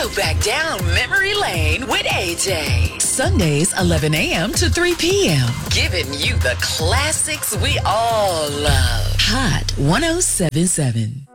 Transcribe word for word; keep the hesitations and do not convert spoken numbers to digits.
go back down memory lane with A J. Sundays, eleven a.m. to three p.m. Giving you the classics we all love. Hot one oh seven point seven.